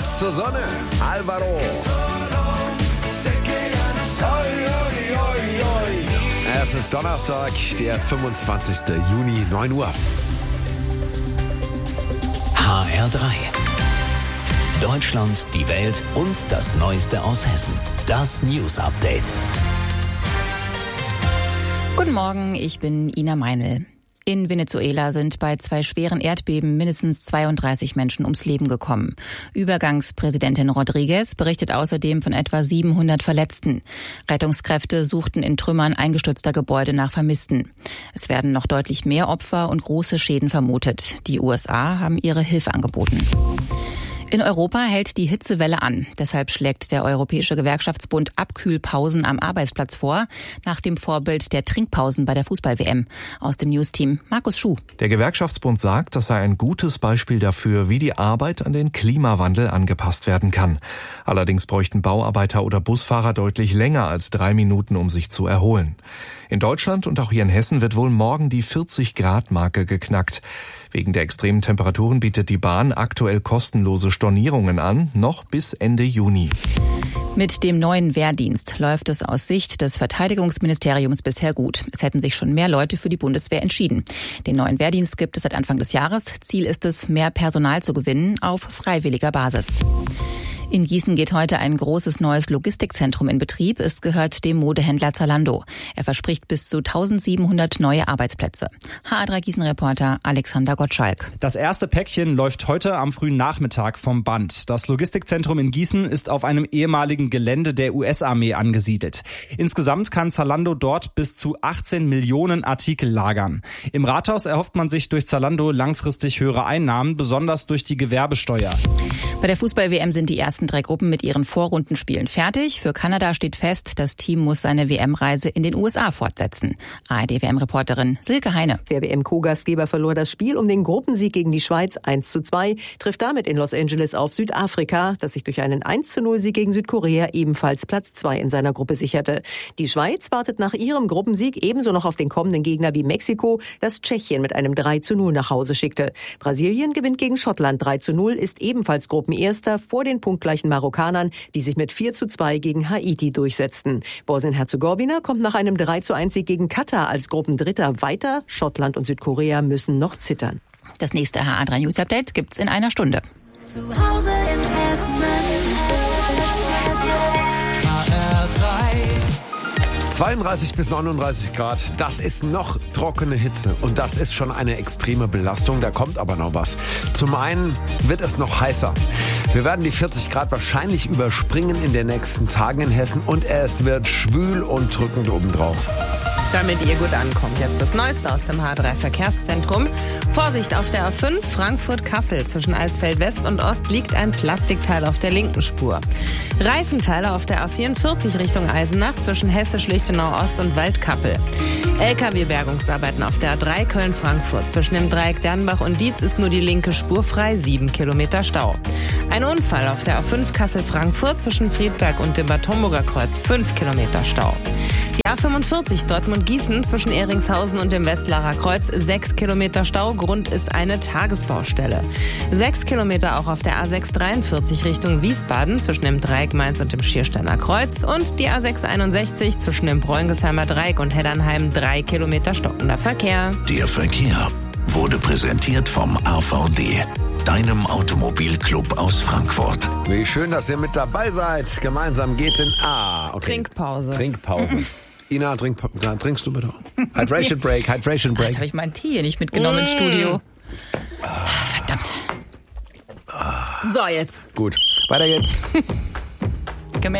Jetzt zur Sonne. Alvaro. Es ist Donnerstag, der 25. Juni, 9 Uhr. HR3. Deutschland, die Welt und das Neueste aus Hessen. Das News Update. Guten Morgen, ich bin Ina Meinl. In Venezuela sind bei 2 schweren Erdbeben mindestens 32 Menschen ums Leben gekommen. Übergangspräsidentin Rodriguez berichtet außerdem von etwa 700 Verletzten. Rettungskräfte suchten in Trümmern eingestürzter Gebäude nach Vermissten. Es werden noch deutlich mehr Opfer und große Schäden vermutet. Die USA haben ihre Hilfe angeboten. In Europa hält die Hitzewelle an. Deshalb schlägt der Europäische Gewerkschaftsbund Abkühlpausen am Arbeitsplatz vor, nach dem Vorbild der Trinkpausen bei der Fußball-WM. Aus dem Newsteam Markus Schuh. Der Gewerkschaftsbund sagt, das sei ein gutes Beispiel dafür, wie die Arbeit an den Klimawandel angepasst werden kann. Allerdings bräuchten Bauarbeiter oder Busfahrer deutlich länger als 3 Minuten, um sich zu erholen. In Deutschland und auch hier in Hessen wird wohl morgen die 40-Grad-Marke geknackt. Wegen der extremen Temperaturen bietet die Bahn aktuell kostenlose Stornierungen an, noch bis Ende Juni. Mit dem neuen Wehrdienst läuft es aus Sicht des Verteidigungsministeriums bisher gut. Es hätten sich schon mehr Leute für die Bundeswehr entschieden. Den neuen Wehrdienst gibt es seit Anfang des Jahres. Ziel ist es, mehr Personal zu gewinnen auf freiwilliger Basis. In Gießen geht heute ein großes neues Logistikzentrum in Betrieb. Es gehört dem Modehändler Zalando. Er verspricht bis zu 1700 neue Arbeitsplätze. HR3 Gießen-Reporter Alexander Gottschalk. Das erste Päckchen läuft heute am frühen Nachmittag vom Band. Das Logistikzentrum in Gießen ist auf einem ehemaligen Gelände der US-Armee angesiedelt. Insgesamt kann Zalando dort bis zu 18 Millionen Artikel lagern. Im Rathaus erhofft man sich durch Zalando langfristig höhere Einnahmen, besonders durch die Gewerbesteuer. Bei der Fußball-WM sind die ersten 3 Gruppen mit ihren Vorrundenspielen fertig. Für Kanada steht fest, das Team muss seine WM-Reise in den USA fortsetzen. ARD-WM-Reporterin Silke Heine. Der WM-Co-Gastgeber verlor das Spiel um den Gruppensieg gegen die Schweiz 1:2, trifft damit in Los Angeles auf Südafrika, das sich durch einen 1:0-Sieg gegen Südkorea ebenfalls Platz 2 in seiner Gruppe sicherte. Die Schweiz wartet nach ihrem Gruppensieg ebenso noch auf den kommenden Gegner wie Mexiko, das Tschechien mit einem 3:0 nach Hause schickte. Brasilien gewinnt gegen Schottland 3:0, ist ebenfalls Gruppenerster vor den punktgleichen Marokkanern, die sich mit 4:2 gegen Haiti durchsetzten. Bosnien-Herzegowina kommt nach einem 3:1-Sieg gegen Katar als Gruppendritter weiter. Schottland und Südkorea müssen noch zittern. Das nächste HR3 News Update gibt's in einer Stunde. Zu Hause in Hessen. 32 bis 39 Grad, das ist noch trockene Hitze und das ist schon eine extreme Belastung, da kommt aber noch was. Zum einen wird es noch heißer. Wir werden die 40 Grad wahrscheinlich überspringen in den nächsten Tagen in Hessen und es wird schwül und drückend obendrauf. Damit ihr gut ankommt, jetzt das Neueste aus dem H3 Verkehrszentrum. Vorsicht auf der A5 Frankfurt-Kassel. Zwischen Eisfeld West und Ost liegt ein Plastikteil auf der linken Spur. Reifenteile auf der A44 Richtung Eisenach zwischen Hesse-Schlichtenau Ost und Waldkappel. LKW-Bergungsarbeiten auf der A3 Köln-Frankfurt. Zwischen dem Dreieck Dernbach und Dietz ist nur die linke Spur frei, 7 Kilometer Stau. Ein Unfall auf der A5 Kassel-Frankfurt zwischen Friedberg und dem Bad Homburger Kreuz, 5 Kilometer Stau. Die A45 Dortmund-Gießen zwischen Ehringshausen und dem Wetzlarer Kreuz, 6 Kilometer Stau. Grund ist eine Tagesbaustelle. 6 Kilometer auch auf der A643 Richtung Wiesbaden zwischen dem Dreieck Mainz und dem Schiersteiner Kreuz. Und die A661 zwischen dem Bräungesheimer Dreieck und Heddernheim, 3 Kilometer stockender Verkehr. Der Verkehr wurde präsentiert vom AVD, deinem Automobilclub aus Frankfurt. Wie schön, dass ihr mit dabei seid. Gemeinsam geht's in Trinkpause. Trinkpause. Ina, trinkst du bitte? Hydration Break. Jetzt habe ich meinen Tee hier nicht mitgenommen ins Studio. Verdammt. So, jetzt. Gut, weiter geht's.